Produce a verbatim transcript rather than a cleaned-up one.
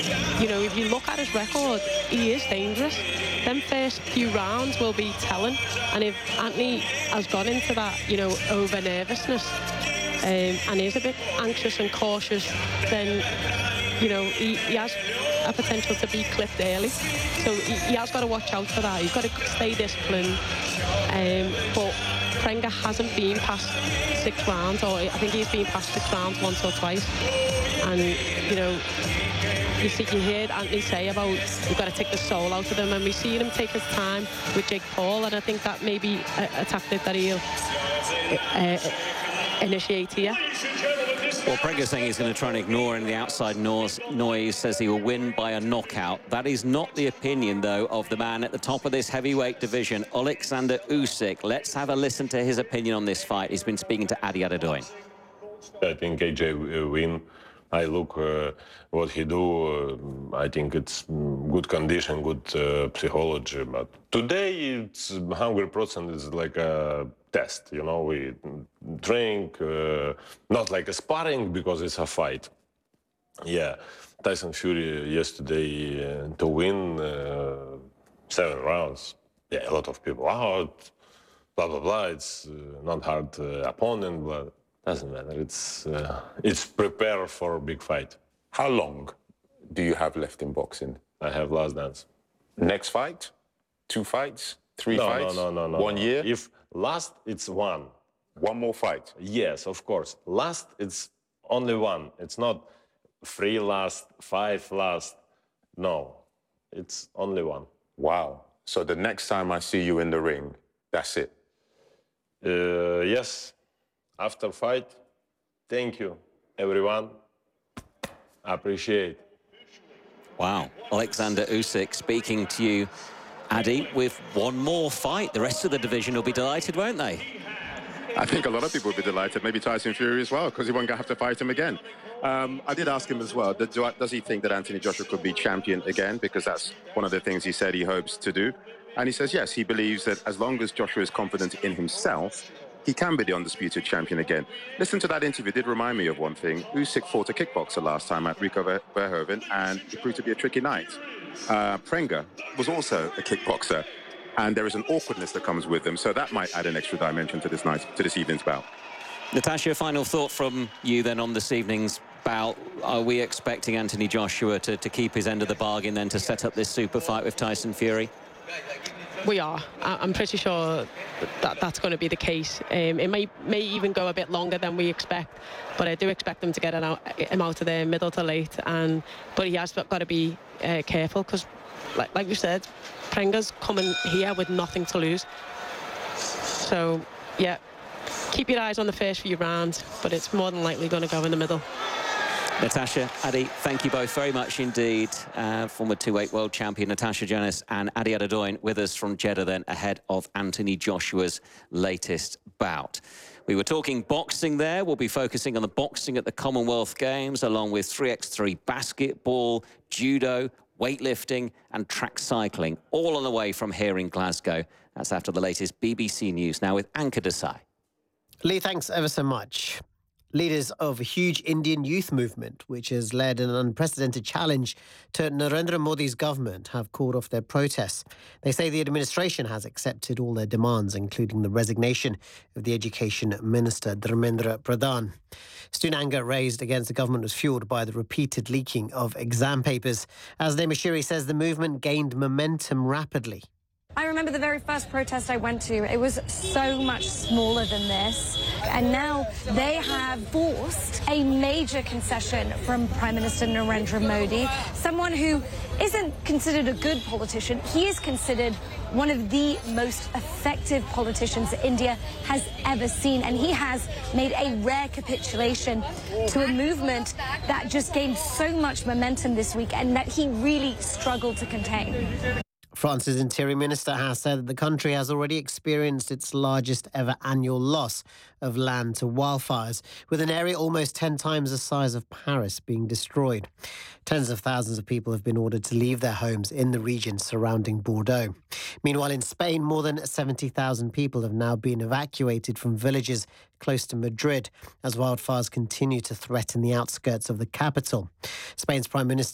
you know, if you look at his record, he is dangerous. Them first few rounds will be telling, and if Anthony has got into that, you know, over nervousness um, and is a bit anxious and cautious, then, you know, he, he has a potential to be clipped early. So he, he has got to watch out for that. He's got to stay disciplined. Um, but Prenga hasn't been past six rounds, or I think he's been past six rounds once or twice. And, you know, you see, you heard Anthony say about we've got to take the soul out of them, and we've seen him take his time with Jake Paul, and I think that may be a, a tactic that he'll uh, initiate here. Well, Prenga's saying he's going to try and ignore any outside noise, noise, says he will win by a knockout. That is not the opinion, though, of the man at the top of this heavyweight division, Alexander Usyk. Let's have a listen to his opinion on this fight. He's been speaking to Adi Adadoin. I think A J will win. I look uh, what he do. Uh, I think it's good condition, good uh, psychology. But today, it's one hundred percent is like a test. You know, we drink, uh, not like a sparring because it's a fight. Yeah, Tyson Fury yesterday uh, to win uh, seven rounds. Yeah, a lot of people out. Blah blah blah. It's uh, not hard uh, opponent, but. Doesn't matter. It's uh, it's prepare for a big fight. How long do you have left in boxing? I have last dance. Next fight? Two fights? Three no, fights? No, no, no, no. One no. year? If last, it's one. One more fight? Yes, of course. Last, it's only one. It's not three last, five last. No, it's only one. Wow. So the next time I see you in the ring, that's it? Uh, yes. After fight, thank you, everyone. I appreciate. Wow. Alexander Usyk speaking to you, Adi, with one more fight. The rest of the division will be delighted, won't they? I think a lot of people will be delighted, maybe Tyson Fury as well, because he won't have to fight him again. Um, I did ask him as well, does he think that Anthony Joshua could be champion again? Because that's one of the things he said he hopes to do. And he says, yes, he believes that as long as Joshua is confident in himself, he can be the undisputed champion again. Listen to that interview. It did remind me of one thing. Usyk fought a kickboxer last time at Rico Verhoeven, and it proved to be a tricky night. Uh, Prenga was also a kickboxer, and there is an awkwardness that comes with them, so that might add an extra dimension to this night, to this evening's bout. Natasha, final thought from you then on this evening's bout. Are we expecting Anthony Joshua to, to keep his end of the bargain then to set up this super fight with Tyson Fury? We are. I'm pretty sure that that's going to be the case. Um, it may may even go a bit longer than we expect, but I do expect them to get him out, him out of there middle to late. And but he has got to be uh, careful because, like, like we said, Prenga's coming here with nothing to lose. So, yeah, keep your eyes on the first few rounds, but it's more than likely going to go in the middle. Natasha, Adi, thank you both very much indeed. Uh, former two-weight world champion Natasha Jonas and Adi Adadoin with us from Jeddah then ahead of Anthony Joshua's latest bout. We were talking boxing there. We'll be focusing on the boxing at the Commonwealth Games along with three by three basketball, judo, weightlifting and track cycling, all on the way from here in Glasgow. That's after the latest B B C News now with Anka Desai. Lee, thanks ever so much. Leaders of a huge Indian youth movement, which has led an unprecedented challenge to Narendra Modi's government, have called off their protests. They say the administration has accepted all their demands, including the resignation of the Education Minister, Dharmendra Pradhan. Student anger raised against the government was fuelled by the repeated leaking of exam papers. Asneh Mashiri says the movement gained momentum rapidly. I remember the very first protest I went to, it was so much smaller than this. And now they have forced a major concession from Prime Minister Narendra Modi, someone who isn't considered a good politician. He is considered one of the most effective politicians India has ever seen. And he has made a rare capitulation to a movement that just gained so much momentum this week and that he really struggled to contain. France's Interior Minister has said that the country has already experienced its largest ever annual loss of land to wildfires, with an area almost ten times the size of Paris being destroyed. Tens of thousands of people have been ordered to leave their homes in the region surrounding Bordeaux. Meanwhile, in Spain, more than seventy thousand people have now been evacuated from villages close to Madrid as wildfires continue to threaten the outskirts of the capital. Spain's Prime Minister